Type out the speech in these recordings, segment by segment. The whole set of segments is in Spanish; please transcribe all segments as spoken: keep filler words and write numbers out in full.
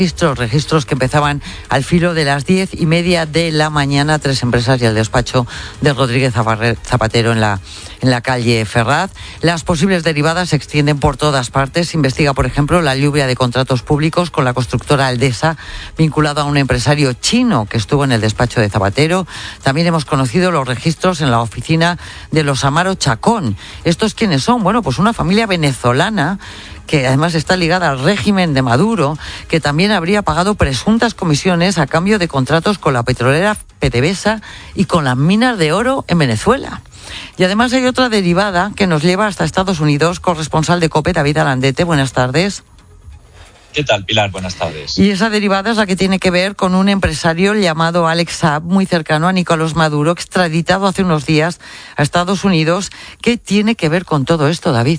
Registros, registros que empezaban al filo de las diez y media de la mañana. Tres empresas y el despacho de Rodríguez Zapatero en la, en la calle Ferraz. Las posibles derivadas se extienden por todas partes. Se investiga, por ejemplo, la lluvia de contratos públicos con la constructora Aldesa, vinculado a un empresario chino que estuvo en el despacho de Zapatero. También hemos conocido los registros en la oficina de los Amaro Chacón. ¿Estos quiénes son? Bueno, pues una familia venezolana que además está ligada al régimen de Maduro, que también habría pagado presuntas comisiones a cambio de contratos con la petrolera PDVSA y con las minas de oro en Venezuela. Y además hay otra derivada que nos lleva hasta Estados Unidos. Corresponsal de COPE, David Alandete, buenas tardes. ¿Qué tal, Pilar? Buenas tardes. Y esa derivada es la que tiene que ver con un empresario llamado Alex Saab, muy cercano a Nicolás Maduro, extraditado hace unos días a Estados Unidos. ¿Qué tiene que ver con todo esto, David?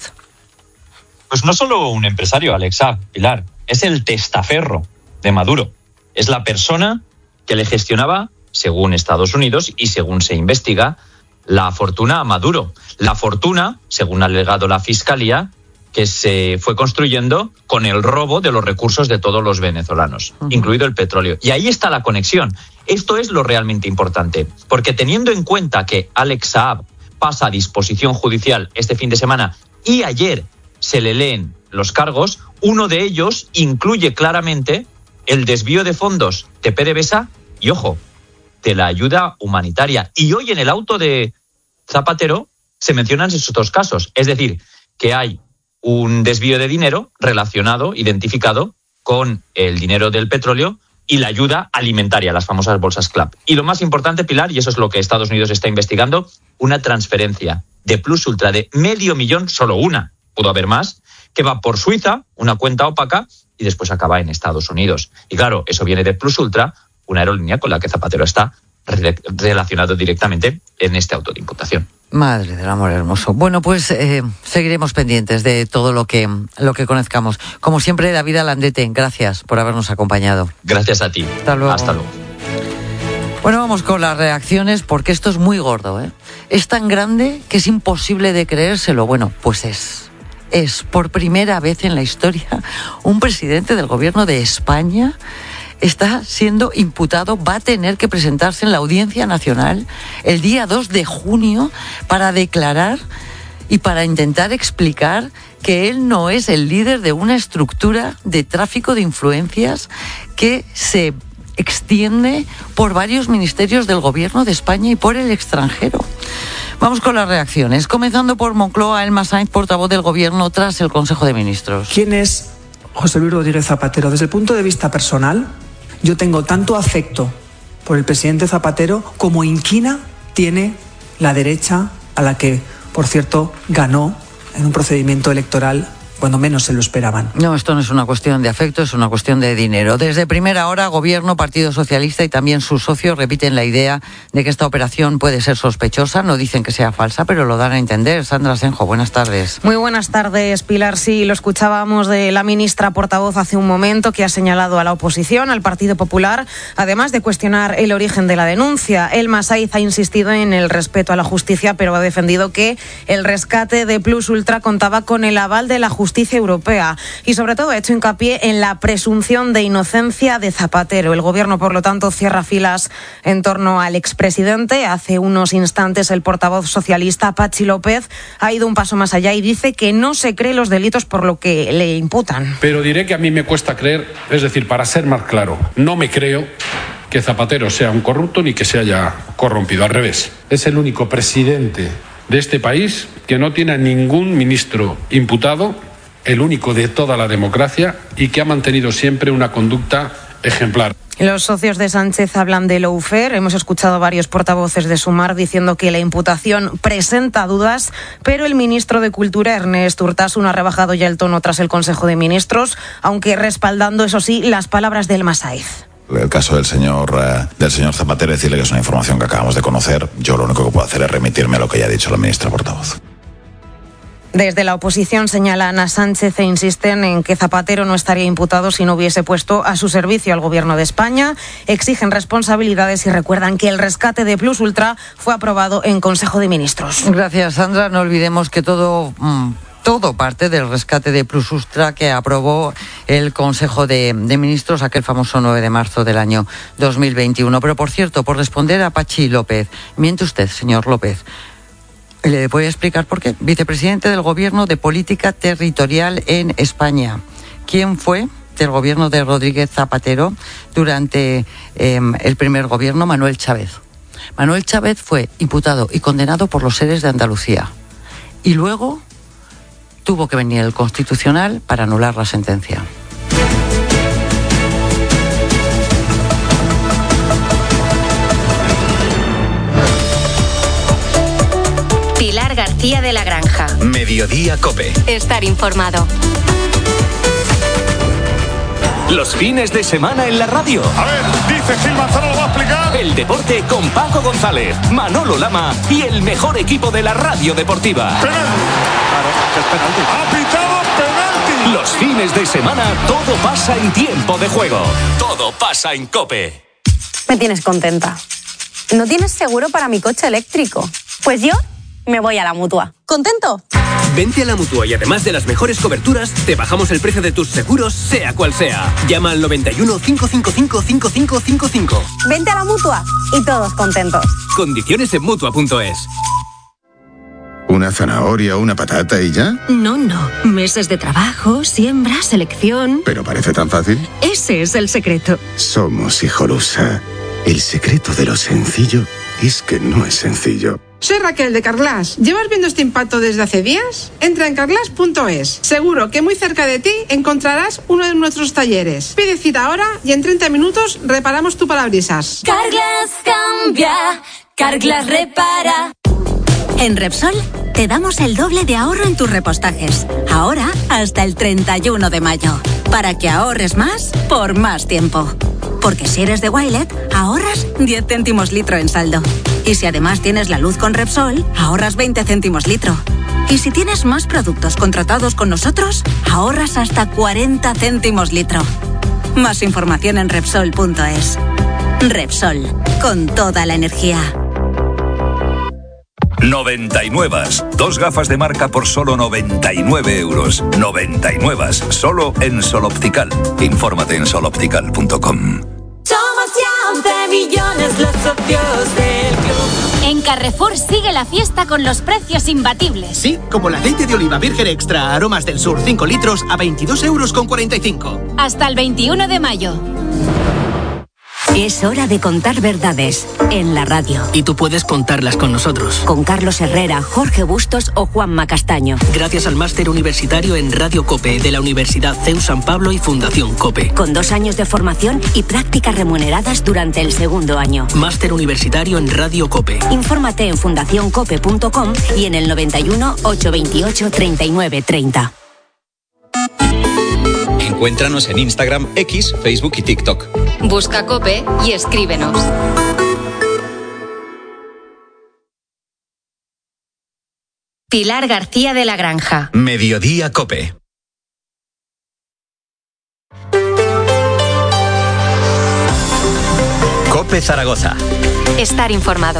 Pues no solo un empresario, Alex Saab, Pilar, es el testaferro de Maduro. Es la persona que le gestionaba, según Estados Unidos y según se investiga, la fortuna a Maduro. La fortuna, según ha alegado la Fiscalía, que se fue construyendo con el robo de los recursos de todos los venezolanos, uh-huh. incluido el petróleo. Y ahí está la conexión. Esto es lo realmente importante, porque teniendo en cuenta que Alex Saab pasa a disposición judicial este fin de semana y ayer se le leen los cargos, uno de ellos incluye claramente el desvío de fondos de PDVSA y, ojo, de la ayuda humanitaria. Y hoy en el auto de Zapatero se mencionan esos dos casos. Es decir, que hay un desvío de dinero relacionado, identificado con el dinero del petróleo y la ayuda alimentaria, las famosas bolsas CLAP. Y lo más importante, Pilar, y eso es lo que Estados Unidos está investigando, una transferencia de Plus Ultra de medio millón, solo una, pudo haber más, que va por Suiza, una cuenta opaca, y después acaba en Estados Unidos. Y claro, eso viene de Plus Ultra, una aerolínea con la que Zapatero está re- relacionado directamente en este auto de imputación. Madre del amor hermoso. Bueno, pues eh, seguiremos pendientes de todo lo que, lo que conozcamos. Como siempre, David Alandete, gracias por habernos acompañado. Gracias a ti. Hasta luego. Hasta luego. Bueno, vamos con las reacciones, porque esto es muy gordo, ¿eh? Es tan grande que es imposible de creérselo. Bueno, pues es... Es por primera vez en la historia un presidente del gobierno de España está siendo imputado, va a tener que presentarse en la Audiencia Nacional el día dos de junio para declarar y para intentar explicar que él no es el líder de una estructura de tráfico de influencias que se extiende por varios ministerios del gobierno de España y por el extranjero. Vamos con las reacciones, comenzando por Moncloa. Elma Sainz, portavoz del Gobierno tras el Consejo de Ministros. ¿Quién es José Luis Rodríguez Zapatero? Desde el punto de vista personal, yo tengo tanto afecto por el presidente Zapatero como inquina tiene la derecha, a la que, por cierto, ganó en un procedimiento electoral cuando menos se lo esperaban. No, esto no es una cuestión de afecto, es una cuestión de dinero. Desde primera hora, Gobierno, Partido Socialista y también sus socios repiten la idea de que esta operación puede ser sospechosa. No dicen que sea falsa, pero lo dan a entender. Sandra Senjo, buenas tardes. Muy buenas tardes, Pilar. Sí, lo escuchábamos de la ministra portavoz hace un momento, que ha señalado a la oposición, al Partido Popular, además de cuestionar el origen de la denuncia. Elma Sainz ha insistido en el respeto a la justicia, pero ha defendido que el rescate de Plus Ultra contaba con el aval de la justicia Justicia Europea y sobre todo ha hecho hincapié en la presunción de inocencia de Zapatero. El Gobierno, por lo tanto, cierra filas en torno al expresidente. Hace unos instantes el portavoz socialista, Patxi López, ha ido un paso más allá y dice que no se cree los delitos por lo que le imputan. Pero diré que a mí me cuesta creer, es decir, para ser más claro, no me creo que Zapatero sea un corrupto ni que se haya corrompido. Al revés, es el único presidente de este país que no tiene a ningún ministro imputado, el único de toda la democracia, y que ha mantenido siempre una conducta ejemplar. Los socios de Sánchez hablan de lawfare. Hemos escuchado varios portavoces de Sumar diciendo que la imputación presenta dudas, pero el ministro de Cultura, Ernest Urtasun, ha rebajado ya el tono tras el Consejo de Ministros, aunque respaldando, eso sí, las palabras de Elma Sainz. El caso del señor eh, del señor Zapatero, decirle que es una información que acabamos de conocer. Yo lo único que puedo hacer es remitirme a lo que ya ha dicho la ministra portavoz. Desde la oposición señalan a Sánchez e insisten en que Zapatero no estaría imputado si no hubiese puesto a su servicio al Gobierno de España. Exigen responsabilidades y recuerdan que el rescate de Plus Ultra fue aprobado en Consejo de Ministros. Gracias, Sandra. No olvidemos que todo... Mmm... todo parte del rescate de Plus Ultra que aprobó el Consejo de, de Ministros aquel famoso nueve de marzo del año dos mil veintiuno. Pero, por cierto, por responder a Pachi López, miente usted, señor López. Le voy a explicar por qué. Vicepresidente del Gobierno de Política Territorial en España. ¿Quién fue del gobierno de Rodríguez Zapatero durante eh, el primer gobierno? Manuel Chávez. Manuel Chávez fue imputado y condenado por los seres de Andalucía. Y luego tuvo que venir el Constitucional para anular la sentencia. Pilar García de la Granja. Mediodía COPE. Estar informado. Los fines de semana en la radio. A ver, dice Gil Manzano, lo va a explicar. El deporte con Paco González, Manolo Lama y el mejor equipo de la radio deportiva. Penalti. Claro, es penalti. Ha pitado penalti. Los fines de semana todo pasa en tiempo de juego. Todo pasa en COPE. Me tienes contenta. ¿No tienes seguro para mi coche eléctrico? Pues yo me voy a la Mutua. ¿Contento? Vente a la Mutua y además de las mejores coberturas, te bajamos el precio de tus seguros, sea cual sea. Llama al noventa y uno, cinco cinco cinco, cinco cinco cinco cinco. Vente a la Mutua y todos contentos. Condiciones en Mutua punto es. ¿Una zanahoria o una patata y ya? No, no. Meses de trabajo, siembra, selección... ¿Pero parece tan fácil? Ese es el secreto. Somos Hijolusa. El secreto de lo sencillo es que no es sencillo. Soy Raquel de Carglass. ¿Llevas viendo este impacto desde hace días? Entra en carglass punto es. Seguro que muy cerca de ti encontrarás uno de nuestros talleres. Pide cita ahora y en treinta minutos reparamos tu parabrisas. Carglass cambia, Carglass repara. En Repsol te damos el doble de ahorro en tus repostajes. Ahora hasta el treinta y uno de mayo. Para que ahorres más por más tiempo. Porque si eres de Wilet, ahorras diez céntimos litro en saldo. Y si además tienes la luz con Repsol, ahorras veinte céntimos litro. Y si tienes más productos contratados con nosotros, ahorras hasta cuarenta céntimos litro. Más información en Repsol punto es. Repsol, con toda la energía. noventa y nueve. Dos gafas de marca por solo noventa y nueve euros. noventa y nueve. Solo en Sol Optical. Infórmate en sol optical punto com. Somos ya once millones los socios del club. En Carrefour sigue la fiesta con los precios imbatibles. Sí, como el aceite de oliva virgen extra Aromas del Sur cinco litros a veintidós euros con cuarenta y cinco. Hasta el veintiuno de mayo. Es hora de contar verdades en la radio. Y tú puedes contarlas con nosotros. Con Carlos Herrera, Jorge Bustos o Juanma Castaño. Gracias al máster universitario en Radio COPE de la Universidad C E U San Pablo y Fundación COPE. Con dos años de formación y prácticas remuneradas durante el segundo año. Máster universitario en Radio COPE. Infórmate en fundación cope punto com y en el noventa y uno, ochocientos veintiocho, treinta y nueve treinta. Encuéntranos en Instagram, X, Facebook y TikTok. Busca COPE y escríbenos. Pilar García de la Granja. Mediodía COPE. COPE Zaragoza. Estar informado.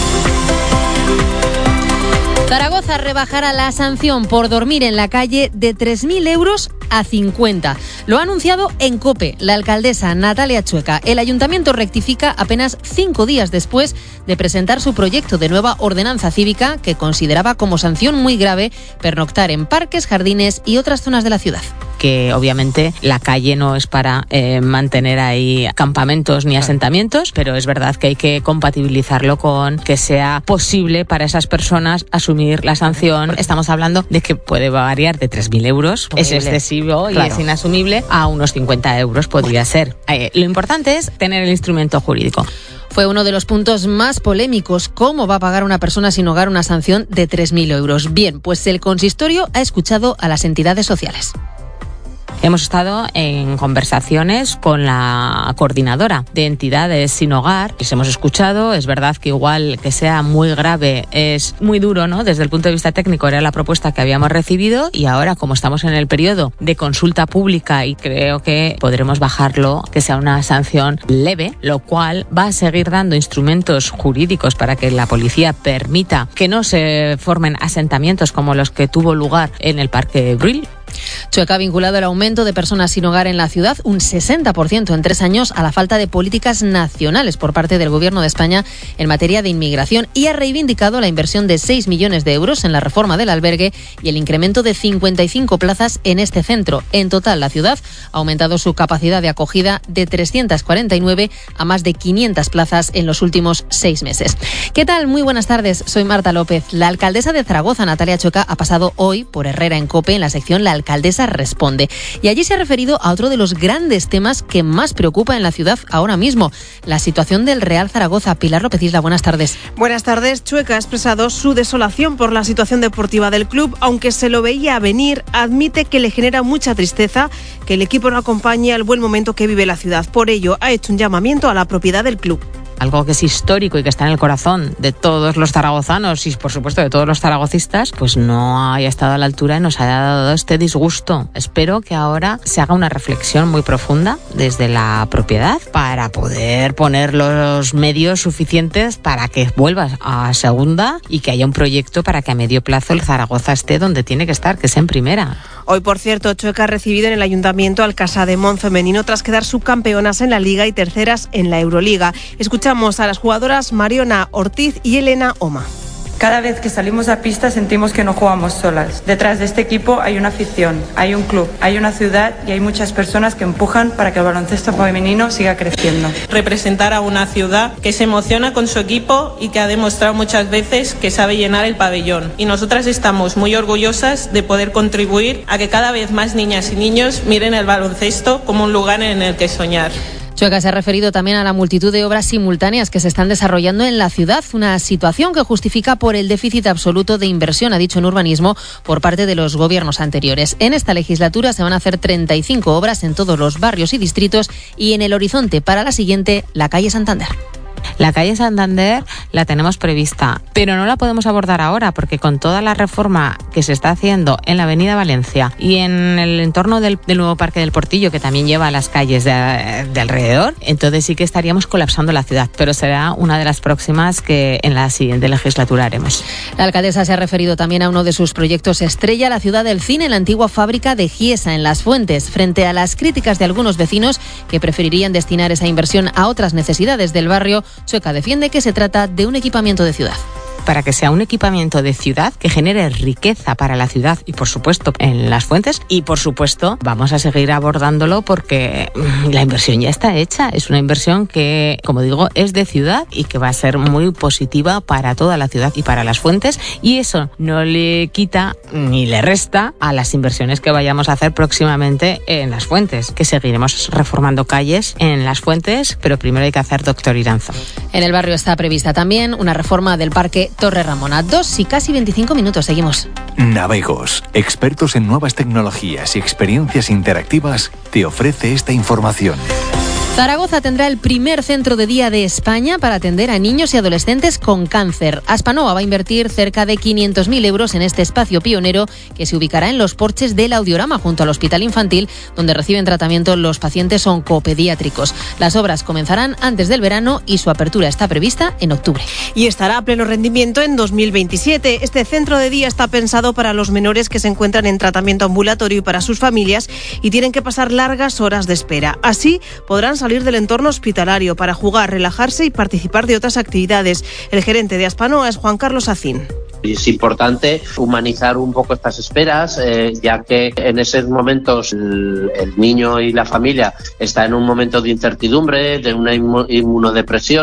Zaragoza rebajará la sanción por dormir en la calle de tres mil euros a cincuenta. Lo ha anunciado en COPE la alcaldesa Natalia Chueca. El ayuntamiento rectifica apenas cinco días después de presentar su proyecto de nueva ordenanza cívica que consideraba como sanción muy grave pernoctar en parques, jardines y otras zonas de la ciudad. Que obviamente la calle no es para eh, mantener ahí campamentos ni asentamientos, pero es verdad que hay que compatibilizarlo con que sea posible para esas personas asumir la sanción. Estamos hablando de que puede variar de tres mil euros, es excesivo y claro, es inasumible, a unos cincuenta euros podría ser. Eh, lo importante es tener el instrumento jurídico. Fue uno de los puntos más polémicos. ¿Cómo va a pagar una persona sin hogar una sanción de tres mil euros? Bien, pues el consistorio ha escuchado a las entidades sociales. Hemos estado en conversaciones con la coordinadora de entidades sin hogar, les hemos escuchado. Es verdad que igual que sea muy grave es muy duro, ¿no? Desde el punto de vista técnico era la propuesta que habíamos recibido, y ahora, como estamos en el periodo de consulta pública, y creo que podremos bajarlo, que sea una sanción leve, lo cual va a seguir dando instrumentos jurídicos para que la policía permita que no se formen asentamientos como los que tuvo lugar en el Parque Brill. Chueca ha vinculado el aumento de personas sin hogar en la ciudad, un sesenta por ciento en tres años, a la falta de políticas nacionales por parte del Gobierno de España en materia de inmigración, y ha reivindicado la inversión de seis millones de euros en la reforma del albergue y el incremento de cincuenta y cinco plazas en este centro. En total, la ciudad ha aumentado su capacidad de acogida de trescientas cuarenta y nueve a más de quinientas plazas en los últimos seis meses. ¿Qué tal? Muy buenas tardes, soy Marta López. La alcaldesa de Zaragoza, Natalia Chueca, ha pasado hoy por Herrera en COPE en la sección La Alcaldesa Responde, y allí se ha referido a otro de los grandes temas que más preocupa en la ciudad ahora mismo, la situación del Real Zaragoza. Pilar López Isla, buenas tardes. Buenas tardes. Chueca ha expresado su desolación por la situación deportiva del club, aunque se lo veía venir. Admite que le genera mucha tristeza que el equipo no acompañe al buen momento que vive la ciudad. Por ello, ha hecho un llamamiento a la propiedad del club. Algo que es histórico y que está en el corazón de todos los zaragozanos y, por supuesto, de todos los zaragocistas, pues no haya estado a la altura y nos haya dado este disgusto. Espero que ahora se haga una reflexión muy profunda desde la propiedad para poder poner los medios suficientes para que vuelva a segunda y que haya un proyecto para que a medio plazo el Zaragoza esté donde tiene que estar, que es en primera. Hoy, por cierto, Chueca ha recibido en el Ayuntamiento al Casademont femenino tras quedar subcampeonas en la Liga y terceras en la Euroliga. Escuchamos a las jugadoras Mariona Ortiz y Elena Oma. Cada vez que salimos a pista sentimos que no jugamos solas. Detrás de este equipo hay una afición, hay un club, hay una ciudad y hay muchas personas que empujan para que el baloncesto femenino siga creciendo. Representar a una ciudad que se emociona con su equipo y que ha demostrado muchas veces que sabe llenar el pabellón. Y nosotras estamos muy orgullosas de poder contribuir a que cada vez más niñas y niños miren el baloncesto como un lugar en el que soñar. Chueca se ha referido también a la multitud de obras simultáneas que se están desarrollando en la ciudad, una situación que justifica por el déficit absoluto de inversión, ha dicho, en urbanismo por parte de los gobiernos anteriores. En esta legislatura se van a hacer treinta y cinco obras en todos los barrios y distritos, y en el horizonte para la siguiente, la calle Santander. La calle Santander la tenemos prevista, pero no la podemos abordar ahora porque con toda la reforma que se está haciendo en la Avenida Valencia y en el entorno del, del nuevo Parque del Portillo, que también lleva a las calles de, de alrededor, entonces sí que estaríamos colapsando la ciudad, pero será una de las próximas que en la siguiente legislatura haremos. La alcaldesa se ha referido también a uno de sus proyectos estrella, la Ciudad del Cine, en la antigua fábrica de Giesa, en Las Fuentes, frente a las críticas de algunos vecinos que preferirían destinar esa inversión a otras necesidades del barrio. Chueca defiende que se trata de un equipamiento de ciudad. Para que sea un equipamiento de ciudad que genere riqueza para la ciudad y, por supuesto, en Las Fuentes. Y, por supuesto, vamos a seguir abordándolo porque la inversión ya está hecha. Es una inversión que, como digo, es de ciudad y que va a ser muy positiva para toda la ciudad y para Las Fuentes. Y eso no le quita ni le resta a las inversiones que vayamos a hacer próximamente en Las Fuentes, que seguiremos reformando calles en Las Fuentes, pero primero hay que hacer Doctor Iranzo. En el barrio está prevista también una reforma del parque Torre Ramona. Dos y casi veinticinco minutos, seguimos. Navegos, expertos en nuevas tecnologías y experiencias interactivas, te ofrece esta información. Zaragoza tendrá el primer centro de día de España para atender a niños y adolescentes con cáncer. Aspanova va a invertir cerca de quinientos mil euros en este espacio pionero que se ubicará en los porches del Audiorama junto al Hospital Infantil, donde reciben tratamiento los pacientes oncopediátricos. Las obras comenzarán antes del verano y su apertura está prevista en octubre. Y estará a pleno rendimiento en dos mil veintisiete. Este centro de día está pensado para los menores que se encuentran en tratamiento ambulatorio y para sus familias y tienen que pasar largas horas de espera. Así podrán salir salir del entorno hospitalario para jugar, relajarse y participar de otras actividades. El gerente de Aspanova es Juan Carlos Acín. Es importante humanizar un poco estas esperas, eh, ya que en esos momentos el, el niño y la familia está en un momento de incertidumbre, de una inmunodepresión,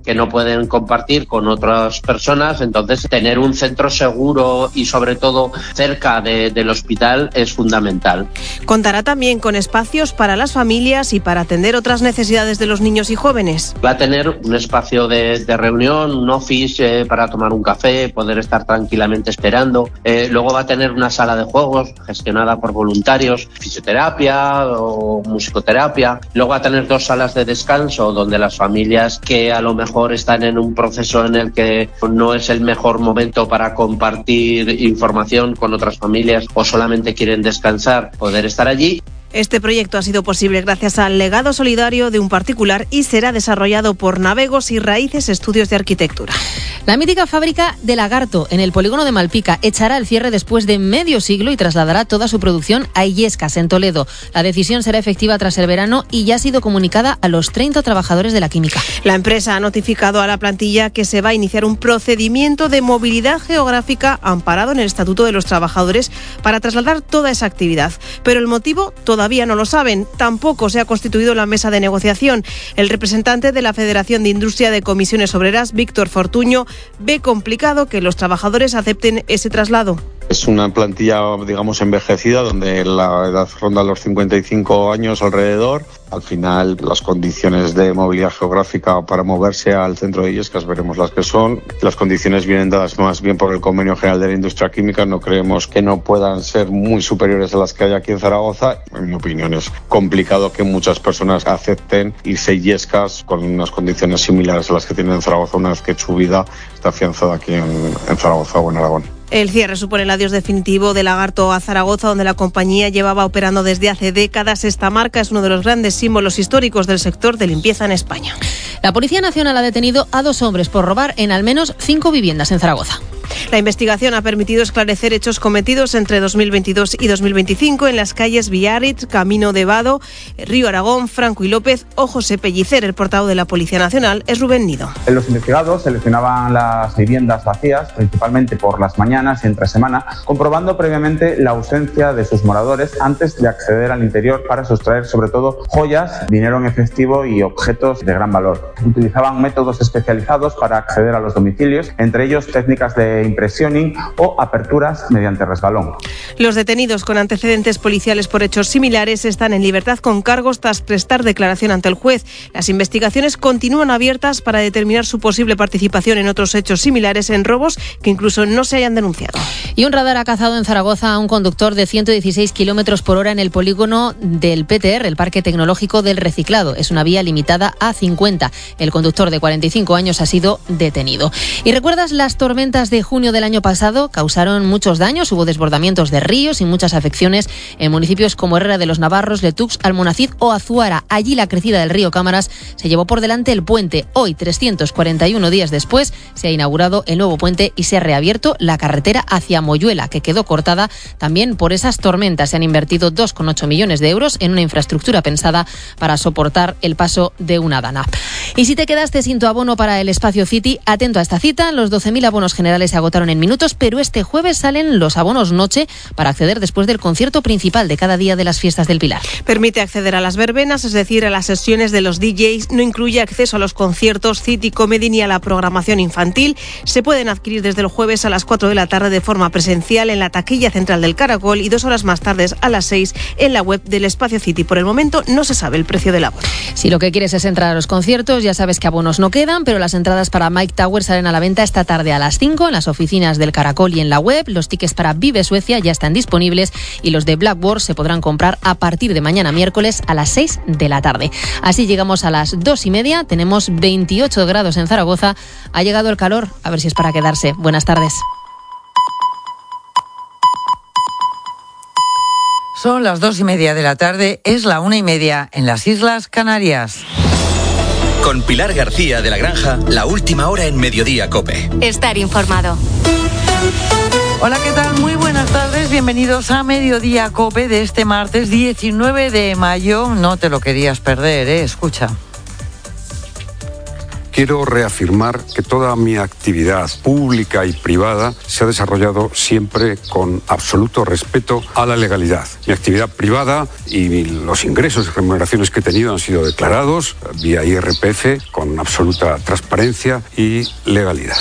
que no pueden compartir con otras personas. Entonces, tener un centro seguro y sobre todo cerca de, del hospital es fundamental. Contará también con espacios para las familias y para atender otras necesidades de los niños y jóvenes. Va a tener un espacio de, de reunión, un office eh, para tomar un café, poder estar tranquilamente esperando. Eh, luego va a tener una sala de juegos gestionada por voluntarios, fisioterapia o musicoterapia. Luego va a tener dos salas de descanso donde las familias que a lo mejor están en un proceso en el que no es el mejor momento para compartir información con otras familias o solamente quieren descansar, poder estar allí. Este proyecto ha sido posible gracias al legado solidario de un particular y será desarrollado por Navegos y Raíces Estudios de Arquitectura. La mítica fábrica de Lagarto, en el polígono de Malpica, echará el cierre después de medio siglo y trasladará toda su producción a Illescas, en Toledo. La decisión será efectiva tras el verano y ya ha sido comunicada a los treinta trabajadores de la química. La empresa ha notificado a la plantilla que se va a iniciar un procedimiento de movilidad geográfica amparado en el Estatuto de los Trabajadores para trasladar toda esa actividad. Pero el motivo todavía Todavía no lo saben. Tampoco se ha constituido la mesa de negociación. El representante de la Federación de Industria de Comisiones Obreras, Víctor Fortuño, ve complicado que los trabajadores acepten ese traslado. Es una plantilla, digamos, envejecida, donde la edad ronda los cincuenta y cinco años alrededor. Al final, las condiciones de movilidad geográfica para moverse al centro de Illescas veremos las que son. Las condiciones vienen dadas más bien por el Convenio General de la Industria Química. No creemos que no puedan ser muy superiores a las que hay aquí en Zaragoza. En mi opinión, es complicado que muchas personas acepten irse a Illescas con unas condiciones similares a las que tienen en Zaragoza una vez que su vida está afianzada aquí en, en Zaragoza o en Aragón. El cierre supone el adiós definitivo de Lagarto a Zaragoza, donde la compañía llevaba operando desde hace décadas. Esta marca es uno de los grandes símbolos históricos del sector de limpieza en España. La Policía Nacional ha detenido a dos hombres por robar en al menos cinco viviendas en Zaragoza. La investigación ha permitido esclarecer hechos cometidos entre dos mil veintidós y dos mil veinticinco en las calles Biarritz, Camino de Vado, Río Aragón, Franco y López o José Pellicer. El portavoz de la Policía Nacional es Rubén Nido. Los investigados seleccionaban las viviendas vacías, principalmente por las mañanas y entre semana, comprobando previamente la ausencia de sus moradores antes de acceder al interior para sustraer sobre todo joyas, dinero en efectivo y objetos de gran valor. Utilizaban métodos especializados para acceder a los domicilios, entre ellos técnicas de impresioning o aperturas mediante resbalón. Los detenidos con antecedentes policiales por hechos similares están en libertad con cargos tras prestar declaración ante el juez. Las investigaciones continúan abiertas para determinar su posible participación en otros hechos similares en robos que incluso no se hayan denunciado. Y un radar ha cazado en Zaragoza a un conductor de ciento dieciséis kilómetros por hora en el polígono del P T R, el Parque Tecnológico del Reciclado. Es una vía limitada a cincuenta. El conductor de cuarenta y cinco años ha sido detenido. ¿Y recuerdas las tormentas de junio del año pasado? Causaron muchos daños, hubo desbordamientos de ríos y muchas afecciones en municipios como Herrera de los Navarros, Letux, Almonacid o Azuara. Allí la crecida del río Cámaras se llevó por delante el puente. Hoy, trescientos cuarenta y uno días después, se ha inaugurado el nuevo puente y se ha reabierto la carretera hacia Moyuela, que quedó cortada también por esas tormentas. Se han invertido dos coma ocho millones de euros en una infraestructura pensada para soportar el paso de una dana. Y si te quedaste sin tu abono para el Espacio City, atento a esta cita. Los doce mil abonos generales se agotaron en minutos, pero este jueves salen los abonos noche para acceder después del concierto principal de cada día de las fiestas del Pilar. Permite acceder a las verbenas, es decir, a las sesiones de los D Js. No incluye acceso a los conciertos City Comedy ni a la programación infantil. Se pueden adquirir desde el jueves a las cuatro de la tarde de forma presencial en la taquilla central del Caracol y dos horas más tarde a las seis en la web del Espacio City. Por el momento no se sabe el precio del abono. Si lo que quieres es entrar a los conciertos, ya sabes que abonos no quedan, pero las entradas para Mike Tower salen a la venta esta tarde a las cinco en las oficinas del Caracol y en la web. Los tickets para Vive Suecia ya están disponibles y los de Blackboard se podrán comprar a partir de mañana miércoles a las seis de la tarde. Así llegamos a las dos y media, tenemos veintiocho grados en Zaragoza, ha llegado el calor, a ver si es para quedarse. Buenas tardes. Son las dos y media de la tarde, es la una y media en las Islas Canarias. Con Pilar García de la Granja, la última hora en Mediodía COPE. Estar informado. Hola, ¿qué tal? Muy buenas tardes, bienvenidos a Mediodía COPE de este martes diecinueve de mayo. No te lo querías perder, ¿eh? Escucha. quiero reafirmar que toda mi actividad pública y privada se ha desarrollado siempre con absoluto respeto a la legalidad. Mi actividad privada y los ingresos y remuneraciones que he tenido han sido declarados vía I R P F con absoluta transparencia y legalidad.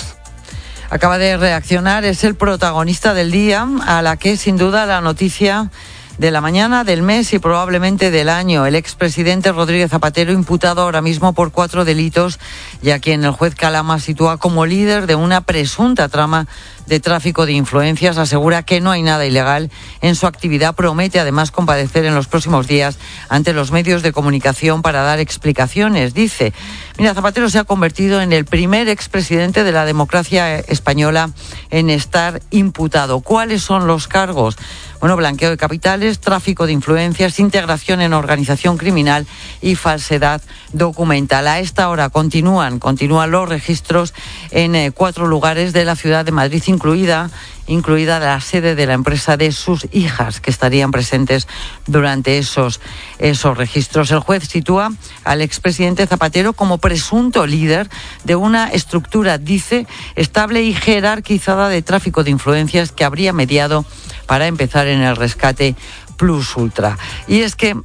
Acaba de reaccionar, es el protagonista del día, a la que sin duda la noticia de la mañana, del mes y probablemente del año. El expresidente Rodríguez Zapatero, imputado ahora mismo por cuatro delitos, y a quien el juez Calama sitúa como líder de una presunta trama de tráfico de influencias, asegura que no hay nada ilegal en su actividad. Promete además comparecer en los próximos días ante los medios de comunicación para dar explicaciones. Dice, mira, Zapatero se ha convertido en el primer expresidente de la democracia española en estar imputado. ¿Cuáles son los cargos? Bueno, blanqueo de capitales, tráfico de influencias, integración en organización criminal y falsedad documental. A esta hora continúan, continúan los registros en eh, cuatro lugares de la ciudad de Madrid, incluida incluida la sede de la empresa de sus hijas, que estarían presentes durante esos, esos registros. El juez sitúa al expresidente Zapatero como presunto líder de una estructura, dice, estable y jerarquizada de tráfico de influencias que habría mediado para empezar en el rescate Plus Ultra. Y es que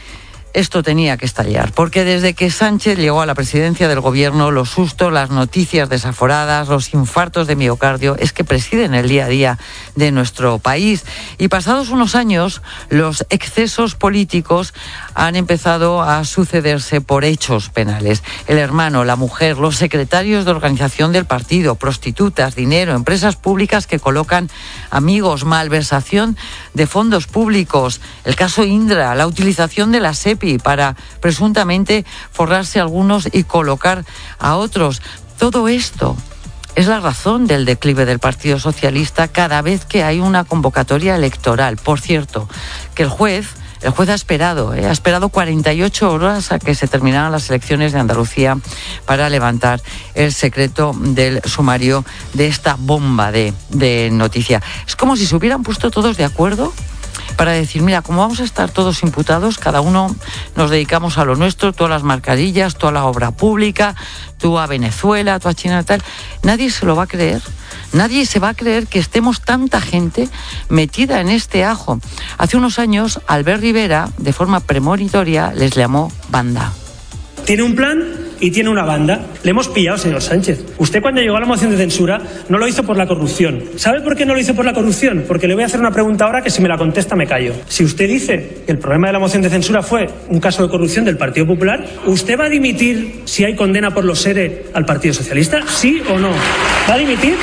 esto tenía que estallar, porque desde que Sánchez llegó a la presidencia del gobierno, los sustos, las noticias desaforadas, los infartos de miocardio, es que presiden el día a día de nuestro país. Y pasados unos años, los excesos políticos han empezado a sucederse por hechos penales. El hermano, la mujer, los secretarios de organización del partido, prostitutas, dinero, empresas públicas que colocan amigos, malversación de fondos públicos, el caso Indra, la utilización de la SEPI para presuntamente forrarse a algunos y colocar a otros. Todo esto es la razón del declive del Partido Socialista cada vez que hay una convocatoria electoral. Por cierto, que el juez, el juez ha esperado, ¿eh? ha esperado cuarenta y ocho horas a que se terminaran las elecciones de Andalucía para levantar el secreto del sumario de esta bomba de, de noticia. Es como si se hubieran puesto todos de acuerdo para decir, mira, como vamos a estar todos imputados, cada uno nos dedicamos a lo nuestro, tú a las mascarillas, tú a la obra pública, tú a Venezuela, tú a China y tal. Nadie se lo va a creer. Nadie se va a creer que estemos tanta gente metida en este ajo. Hace unos años, Albert Rivera, de forma premonitoria, les llamó banda. Tiene un plan y tiene una banda. Le hemos pillado, señor Sánchez. Usted, cuando llegó a la moción de censura, no lo hizo por la corrupción. ¿Sabe por qué no lo hizo por la corrupción? Porque le voy a hacer una pregunta ahora que si me la contesta me callo. Si usted dice que el problema de la moción de censura fue un caso de corrupción del Partido Popular, ¿usted va a dimitir si hay condena por los ERE al Partido Socialista? ¿Sí o no? ¿Va a dimitir?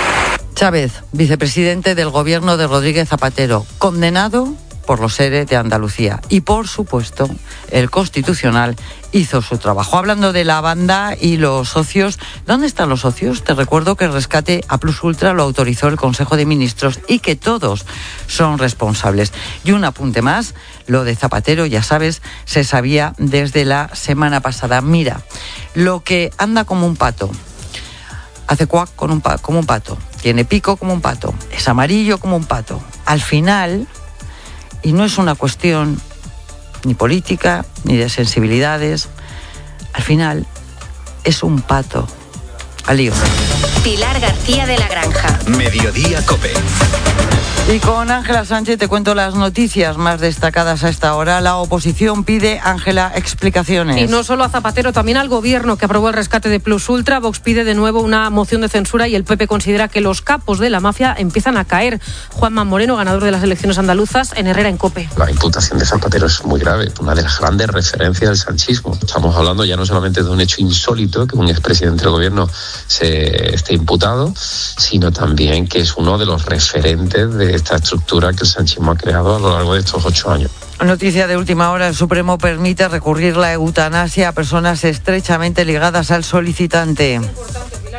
Chávez, vicepresidente del gobierno de Rodríguez Zapatero, condenado por los ERE de Andalucía. Y, por supuesto, el Constitucional hizo su trabajo. Hablando de la banda y los socios, ¿dónde están los socios? Te recuerdo que el rescate a Plus Ultra lo autorizó el Consejo de Ministros y que todos son responsables. Y un apunte más, lo de Zapatero, ya sabes, se sabía desde la semana pasada. Mira, lo que anda como un pato, hace cuac con un pa- como un pato, tiene pico como un pato, es amarillo como un pato. Al final, y no es una cuestión ni política, ni de sensibilidades, al final es un pato. Al lío. Pilar García de la Granja. Mediodía COPE. Y con Ángela Sánchez te cuento las noticias más destacadas a esta hora. La oposición pide, Ángela, explicaciones. Y no solo a Zapatero, también al gobierno que aprobó el rescate de Plus Ultra. Vox pide de nuevo una moción de censura y el P P considera que los capos de la mafia empiezan a caer. Juanma Moreno, ganador de las elecciones andaluzas, en Herrera en COPE. La imputación de Zapatero es muy grave, una de las grandes referencias del sanchismo. Estamos hablando ya no solamente de un hecho insólito, que un expresidente del gobierno se esté imputado, sino también que es uno de los referentes de esta estructura que el sanchismo ha creado a lo largo de estos ocho años. Noticia de última hora, el Supremo permite recurrir la eutanasia a personas estrechamente ligadas al solicitante.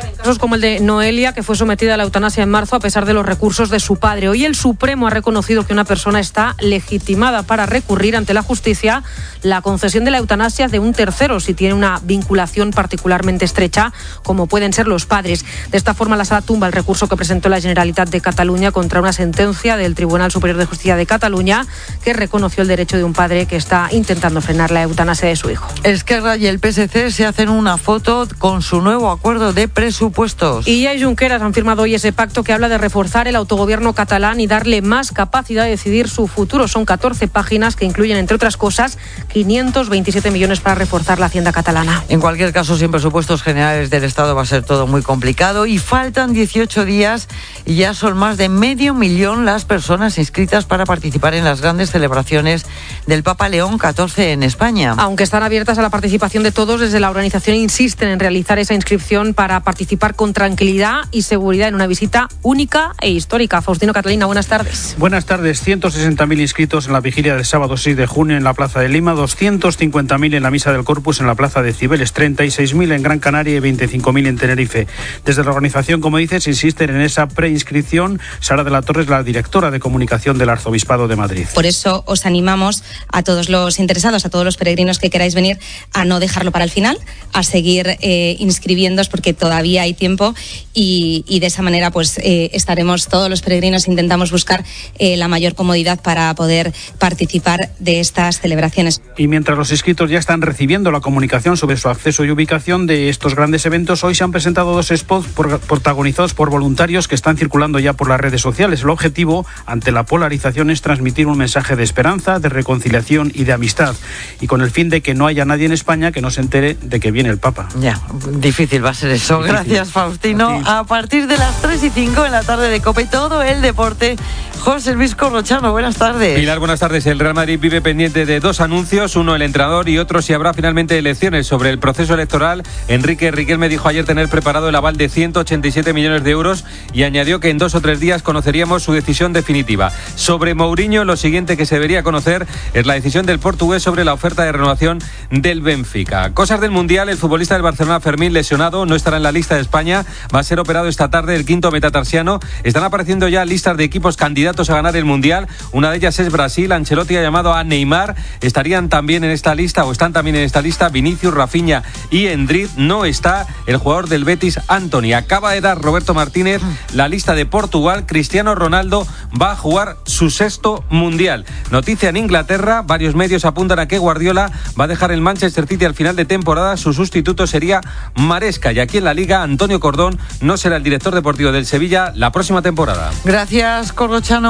Casos como el de Noelia, que fue sometida a la eutanasia en marzo a pesar de los recursos de su padre. Hoy el Supremo ha reconocido que una persona está legitimada para recurrir ante la justicia la concesión de la eutanasia de un tercero si tiene una vinculación particularmente estrecha, como pueden ser los padres. De esta forma, la Sala tumba el recurso que presentó la Generalitat de Cataluña contra una sentencia del Tribunal Superior de Justicia de Cataluña que reconoció el derecho de un padre que está intentando frenar la eutanasia de su hijo. Esquerra y el P S C se hacen una foto con su nuevo acuerdo de presupuestos. Y ya Junqueras han firmado hoy ese pacto que habla de reforzar el autogobierno catalán y darle más capacidad de decidir su futuro. Son catorce páginas que incluyen, entre otras cosas, quinientos veintisiete millones para reforzar la hacienda catalana. En cualquier caso, sin presupuestos generales del Estado va a ser todo muy complicado y faltan dieciocho días y ya son más de medio millón las personas inscritas para participar en las grandes celebraciones del Papa León catorce en España. Aunque están abiertas a la participación de todos, desde la organización insisten en realizar esa inscripción para participar con tranquilidad y seguridad en una visita única e histórica. Faustino Catalina, buenas tardes. Buenas tardes. ciento sesenta mil inscritos en la vigilia del sábado seis de junio en la Plaza de Lima, doscientos cincuenta mil en la Misa del Corpus en la Plaza de Cibeles, treinta y seis mil en Gran Canaria y veinticinco mil en Tenerife. Desde la organización, como dices, insisten en esa preinscripción. Sara de la Torre es la directora de comunicación del Arzobispado de Madrid. Por eso os animamos a todos los interesados, a todos los peregrinos que queráis venir, a no dejarlo para el final, a seguir eh, inscribiéndoos porque todavía hay tiempo y, y de esa manera pues eh, estaremos todos los peregrinos, intentamos buscar eh, la mayor comodidad para poder participar de estas celebraciones. Y mientras los inscritos ya están recibiendo la comunicación sobre su acceso y ubicación de estos grandes eventos, hoy se han presentado dos spots por, protagonizados por voluntarios que están circulando ya por las redes sociales. El objetivo, ante la polarización, es transmitir un mensaje de esperanza, de reconciliación y de amistad, y con el fin de que no haya nadie en España que no se entere de que viene el Papa. Ya, difícil va a ser eso. Difícil. Gracias, Faustino. A, a partir de las tres y cinco en la tarde de COPE, todo el deporte. José Luis Corrochano, buenas tardes. Pilar, buenas tardes. El Real Madrid vive pendiente de dos anuncios, uno el entrenador y otro si habrá finalmente elecciones. Sobre el proceso electoral, Enrique Riquelme dijo ayer tener preparado el aval de ciento ochenta y siete millones de euros y añadió que en dos o tres días conoceríamos su decisión definitiva. Sobre Mourinho, lo siguiente que se debería conocer es la decisión del portugués sobre la oferta de renovación del Benfica. Cosas del Mundial, el futbolista del Barcelona, Fermín, lesionado, no estará en la lista de España, va a ser operado esta tarde el quinto metatarsiano. Están apareciendo ya listas de equipos candidatos a ganar el Mundial, una de ellas es Brasil. Ancelotti ha llamado a Neymar, estarían también en esta lista o están también en esta lista Vinicius, Rafinha y Endrick. No está el jugador del Betis, Antony. Acaba de dar Roberto Martínez la lista de Portugal. Cristiano Ronaldo va a jugar su sexto Mundial. Noticia en Inglaterra, varios medios apuntan a que Guardiola va a dejar el Manchester City al final de temporada, su sustituto sería Maresca, y aquí en la Liga Antonio Cordón no será el director deportivo del Sevilla la próxima temporada. Gracias, Corrochano.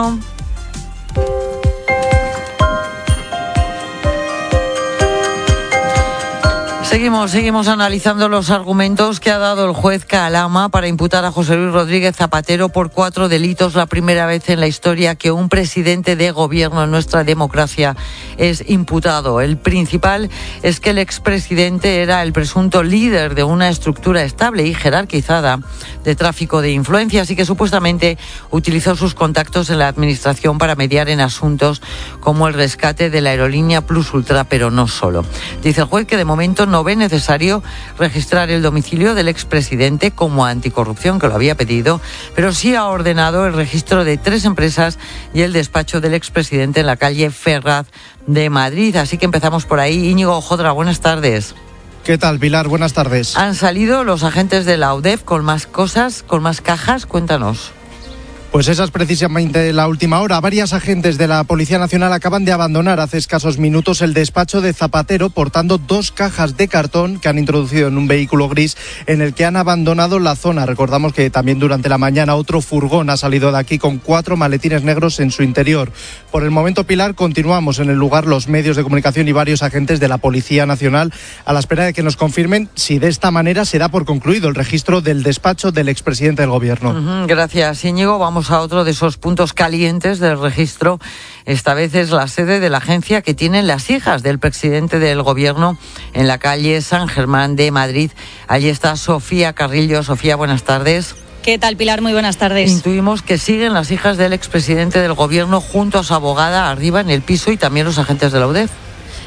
Seguimos, seguimos analizando los argumentos que ha dado el juez Calama para imputar a José Luis Rodríguez Zapatero por cuatro delitos. La primera vez en la historia que un presidente de gobierno en nuestra democracia es imputado. El principal es que el expresidente era el presunto líder de una estructura estable y jerarquizada de tráfico de influencias y que supuestamente utilizó sus contactos en la administración para mediar en asuntos como el rescate de la aerolínea Plus Ultra, pero no solo. Dice el juez que de momento no ve necesario registrar el domicilio del expresidente como Anticorrupción, que lo había pedido, pero sí ha ordenado el registro de tres empresas y el despacho del expresidente en la calle Ferraz de Madrid. Así que empezamos por ahí. Íñigo Jodra, buenas tardes. ¿Qué tal, Pilar? Buenas tardes. Han salido los agentes de la U D E F con más cosas, con más cajas. Cuéntanos. Pues esa es precisamente la última hora. Varias agentes de la Policía Nacional acaban de abandonar hace escasos minutos el despacho de Zapatero portando dos cajas de cartón que han introducido en un vehículo gris en el que han abandonado la zona. Recordamos que también durante la mañana otro furgón ha salido de aquí con cuatro maletines negros en su interior. Por el momento, Pilar, continuamos en el lugar los medios de comunicación y varios agentes de la Policía Nacional a la espera de que nos confirmen si de esta manera se da por concluido el registro del despacho del expresidente del Gobierno. Uh-huh, gracias, Íñigo. Vamos a otro de esos puntos calientes del registro. Esta vez es la sede de la agencia que tienen las hijas del presidente del Gobierno en la calle San Germán de Madrid. Allí está Sofía Carrillo. Sofía, buenas tardes. ¿Qué tal, Pilar? Muy buenas tardes. Intuimos que siguen las hijas del expresidente del Gobierno junto a su abogada arriba en el piso y también los agentes de la U D E F.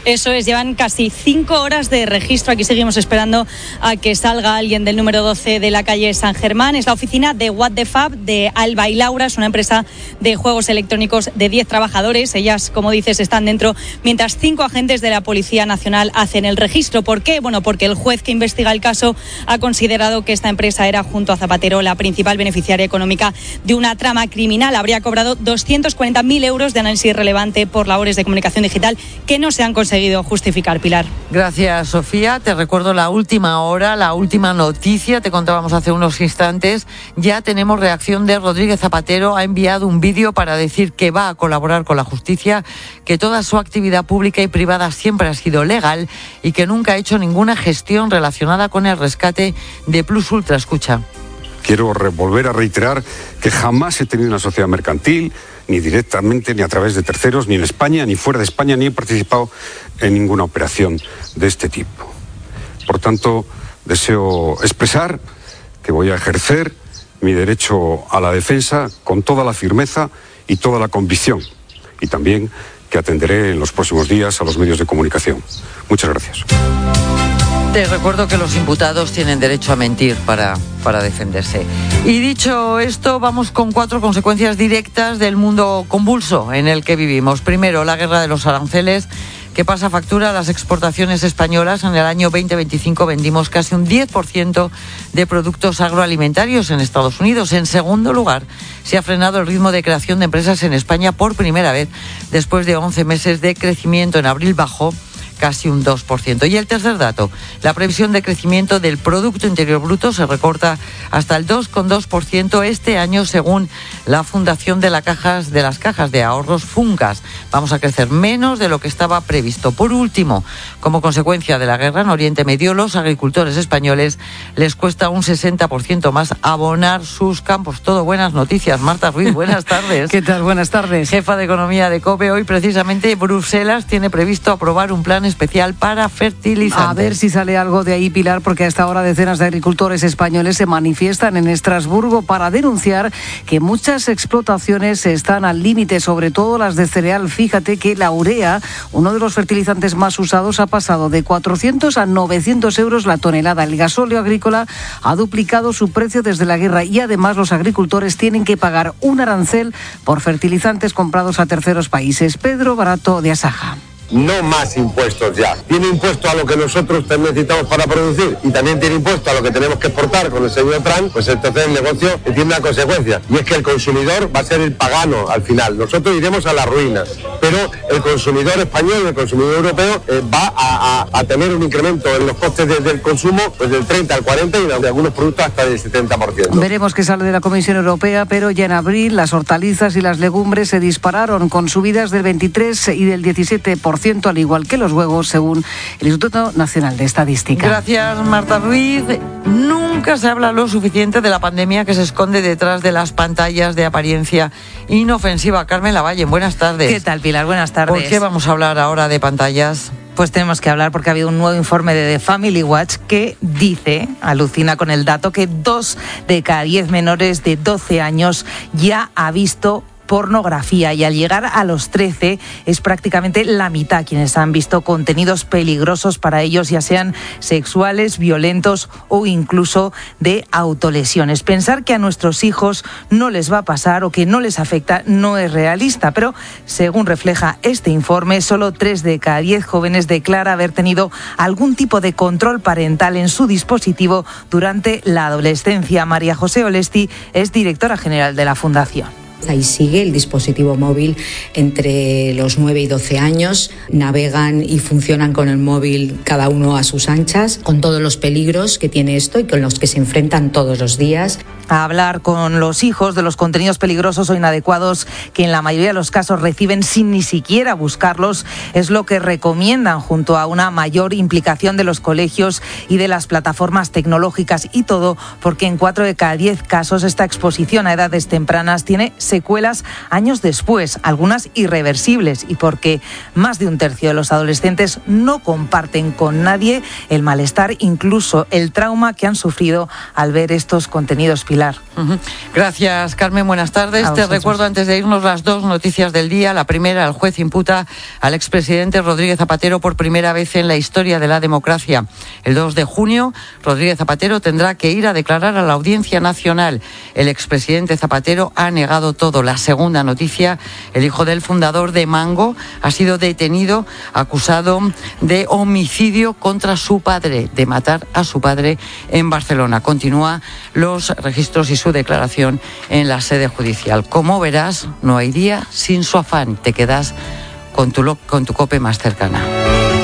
Eso es, llevan casi cinco horas de registro. Aquí seguimos esperando a que salga alguien del número doce de la calle San Germán. Es la oficina de What the Fab de Alba y Laura, es una empresa de juegos electrónicos de diez trabajadores. Ellas, como dices, están dentro, mientras cinco agentes de la Policía Nacional hacen el registro. ¿Por qué? Bueno, porque el juez que investiga el caso ha considerado que esta empresa era, junto a Zapatero, la principal beneficiaria económica de una trama criminal. Habría cobrado doscientos cuarenta mil euros de análisis relevante por labores de comunicación digital que no se han conseguido justificar, Pilar. Gracias, Sofía. Te recuerdo la última hora, la última noticia. Te contábamos hace unos instantes. Ya tenemos reacción de Rodríguez Zapatero. Ha enviado un vídeo para decir que va a colaborar con la justicia, que toda su actividad pública y privada siempre ha sido legal y que nunca ha hecho ninguna gestión relacionada con el rescate de Plus Ultra. Escucha. Quiero volver a reiterar que jamás he tenido una sociedad mercantil, ni directamente, ni a través de terceros, ni en España, ni fuera de España, ni he participado en ninguna operación de este tipo. Por tanto, deseo expresar que voy a ejercer mi derecho a la defensa con toda la firmeza y toda la convicción, y también que atenderé en los próximos días a los medios de comunicación. Muchas gracias. Te recuerdo que los imputados tienen derecho a mentir para, para defenderse. Y dicho esto, vamos con cuatro consecuencias directas del mundo convulso en el que vivimos. Primero, la guerra de los aranceles, que pasa factura a las exportaciones españolas. En el año veinte veinticinco vendimos casi un diez por ciento de productos agroalimentarios en Estados Unidos. En segundo lugar, se ha frenado el ritmo de creación de empresas en España por primera vez después de once meses de crecimiento. En abril bajó casi un dos por ciento. Y el tercer dato, la previsión de crecimiento del Producto Interior Bruto se recorta hasta el dos coma dos por ciento este año, según la Fundación de, la Cajas, de las Cajas de Ahorros Funcas. Vamos a crecer menos de lo que estaba previsto. Por último, como consecuencia de la guerra en Oriente Medio, los agricultores españoles les cuesta un sesenta por ciento más abonar sus campos. Todo buenas noticias. Marta Ruiz, buenas tardes. ¿Qué tal? Buenas tardes. Jefa de Economía de COPE. Hoy precisamente Bruselas tiene previsto aprobar un plan especial para fertilizantes. A ver si sale algo de ahí, Pilar, porque a esta hora decenas de agricultores españoles se manifiestan en Estrasburgo para denunciar que muchas explotaciones están al límite, sobre todo las de cereal. Fíjate que la urea, uno de los fertilizantes más usados, ha pasado de cuatrocientos a novecientos euros la tonelada. El gasóleo agrícola ha duplicado su precio desde la guerra y además los agricultores tienen que pagar un arancel por fertilizantes comprados a terceros países. Pedro Barato, de Asaja. No más impuestos ya. Tiene impuesto a lo que nosotros necesitamos para producir y también tiene impuesto a lo que tenemos que exportar con el señor Trump, pues entonces el negocio tiene una consecuencia. Y es que el consumidor va a ser el pagano al final. Nosotros iremos a la ruina, pero el consumidor español, el consumidor europeo, eh, va a, a, a tener un incremento en los costes de, del consumo pues del treinta al cuarenta y de algunos productos hasta del setenta por ciento. Veremos qué sale de la Comisión Europea, pero ya en abril las hortalizas y las legumbres se dispararon con subidas del veintitrés y del diecisiete por ciento, al igual que los huevos, según el Instituto Nacional de Estadística. Gracias, Marta Ruiz. Nunca se habla lo suficiente de la pandemia que se esconde detrás de las pantallas de apariencia inofensiva. Carmen Lavalle, buenas tardes. ¿Qué tal, Pilar? Buenas tardes. ¿Por qué vamos a hablar ahora de pantallas? Pues tenemos que hablar porque ha habido un nuevo informe de The Family Watch que dice, alucina con el dato, que dos de cada diez menores de doce años ya ha visto pornografía, y al llegar a los trece es prácticamente la mitad quienes han visto contenidos peligrosos para ellos, ya sean sexuales, violentos o incluso de autolesiones. Pensar que a nuestros hijos no les va a pasar o que no les afecta no es realista, pero según refleja este informe, solo tres de cada diez jóvenes declara haber tenido algún tipo de control parental en su dispositivo durante la adolescencia. María José Olesti es directora general de la Fundación. Ahí sigue el dispositivo móvil entre los nueve y doce años. Navegan y funcionan con el móvil cada uno a sus anchas, con todos los peligros que tiene esto y con los que se enfrentan todos los días. A hablar con los hijos de los contenidos peligrosos o inadecuados que en la mayoría de los casos reciben sin ni siquiera buscarlos es lo que recomiendan, junto a una mayor implicación de los colegios y de las plataformas tecnológicas, y todo porque en cuatro de cada diez casos esta exposición a edades tempranas tiene secuelas años después, algunas irreversibles, y porque más de un tercio de los adolescentes no comparten con nadie el malestar, incluso el trauma que han sufrido al ver estos contenidos, Pilar. Uh-huh. Gracias, Carmen. Buenas tardes. Te recuerdo antes de irnos las dos noticias del día. La primera, el juez imputa al expresidente Rodríguez Zapatero por primera vez en la historia de la democracia. El dos de junio, Rodríguez Zapatero tendrá que ir a declarar a la Audiencia Nacional. El expresidente Zapatero ha negado todo. La segunda noticia, el hijo del fundador de Mango ha sido detenido acusado de homicidio contra su padre, de matar a su padre en Barcelona. Continúa los registros y su declaración en la sede judicial. Como verás, no hay día sin su afán. Te quedas con tu, con tu COPE más cercana.